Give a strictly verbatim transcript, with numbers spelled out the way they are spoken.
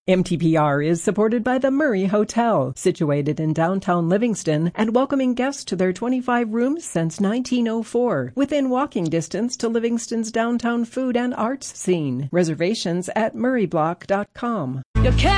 M T P R is supported by the Murray Hotel, situated in downtown Livingston and welcoming guests to their twenty-five rooms since nineteen oh four, within walking distance to Livingston's downtown food and arts scene. Reservations at murray block dot com. You can't